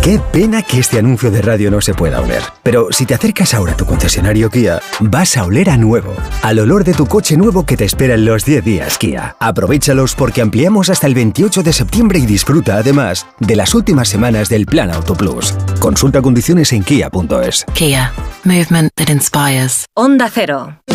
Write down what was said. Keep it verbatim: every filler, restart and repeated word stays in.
Qué pena que este anuncio de radio no se pueda oler. Pero si te acercas ahora a tu concesionario Kia, vas a oler a nuevo. Al olor de tu coche nuevo que te espera en los diez días Kia. Aprovéchalos porque ampliamos hasta el veintiocho de septiembre y disfruta además de las últimas semanas del Plan Auto Plus. Consulta condiciones en kia punto es. Kia. Movement that inspires. Onda Cero.